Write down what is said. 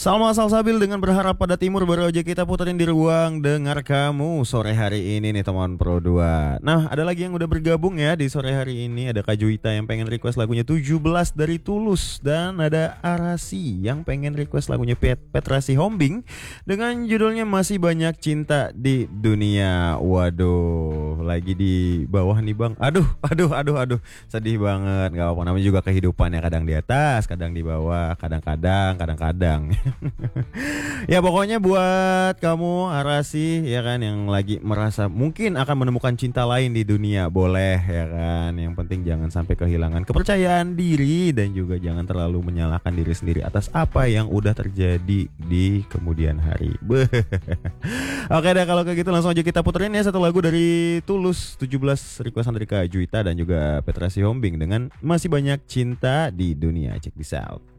Salma Salsabil dengan berharap pada timur baru aja kita puterin di ruang dengar kamu sore hari ini nih teman Pro 2. Nah, ada lagi yang udah bergabung ya di sore hari ini. Ada Kak Juwita yang pengen request lagunya 17 dari Tulus. Dan ada Arasi yang pengen request lagunya Petra Sihombing dengan judulnya Masih Banyak Cinta di Dunia. Waduh, lagi di bawah nih bang. Aduh, sedih banget. Gak apa-apa, namanya juga kehidupan ya, kadang di atas, kadang di bawah, kadang-kadang. Ya pokoknya buat kamu Arasi ya kan, yang lagi merasa mungkin akan menemukan cinta lain di dunia, boleh ya kan. Yang penting jangan sampai kehilangan kepercayaan diri dan juga jangan terlalu menyalahkan diri sendiri atas apa yang udah terjadi di kemudian hari. Oke deh, kalau kayak gitu langsung aja kita puterin ya satu lagu dari Tulus, 17 requestan dari Kak Juwita dan juga Petra Sihombing dengan Masih Banyak Cinta di Dunia. Check this out.